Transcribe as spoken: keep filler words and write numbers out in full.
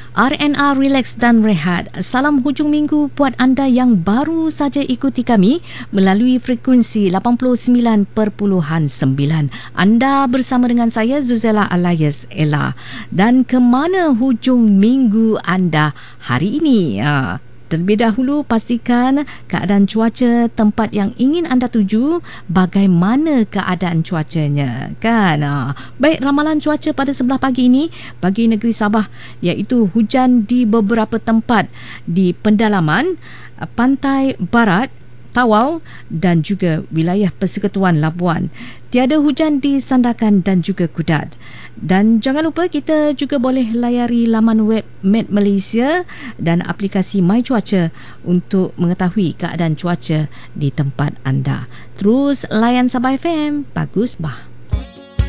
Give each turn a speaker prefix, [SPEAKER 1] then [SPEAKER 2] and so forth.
[SPEAKER 1] R and R Relax dan Rehat. Salam hujung minggu buat anda yang baru saja ikuti kami melalui frekuensi lapan puluh sembilan perpuluhan sembilan. Anda bersama dengan saya Zuzella Alias Ella. Dan ke mana hujung minggu anda hari ini? Ha. Terlebih dahulu, pastikan keadaan cuaca tempat yang ingin anda tuju, bagaimana keadaan cuacanya, kan? Ha. Baik, ramalan cuaca pada sebelah pagi ini bagi negeri Sabah iaitu hujan di beberapa tempat di pendalaman, pantai barat, Tawau dan juga wilayah Persekutuan Labuan. Tiada hujan di Sandakan dan juga Kudat. Dan jangan lupa kita juga boleh layari laman web Met Malaysia dan aplikasi My Cuaca untuk mengetahui keadaan cuaca di tempat anda. Terus layan Sabah F M. Bagus bah.